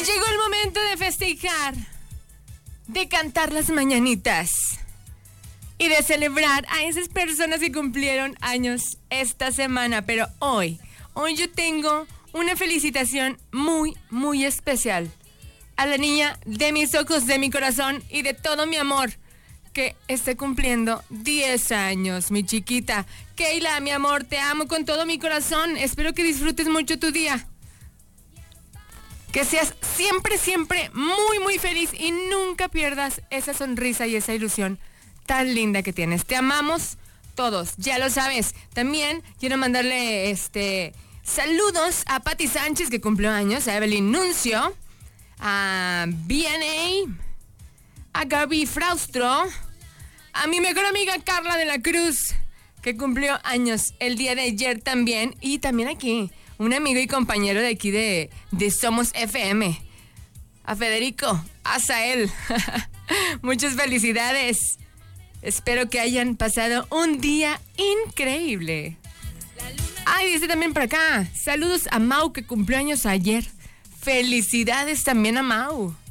Llegó el momento de festejar, de cantar las mañanitas y de celebrar a esas personas que cumplieron años esta semana. Pero hoy yo tengo una felicitación muy, muy especial a la niña de mis ojos, de mi corazón y de todo mi amor, que esté cumpliendo 10 años, mi chiquita. Keila, mi amor, te amo con todo mi corazón. Espero que disfrutes mucho tu día. Que seas siempre, siempre muy, muy feliz y nunca pierdas esa sonrisa y esa ilusión tan linda que tienes. Te amamos todos, ya lo sabes. También quiero mandarle saludos a Patti Sánchez, que cumplió años, a Evelyn Nuncio, a B&A, a Gaby Fraustro, a mi mejor amiga Carla de la Cruz, que cumplió años el día de ayer también, y también aquí un amigo y compañero de aquí de Somos FM, a Federico, a Azael. Muchas felicidades. Espero que hayan pasado un día increíble. Ay, dice también por acá, saludos a Mau, que cumplió años ayer. Felicidades también a Mau.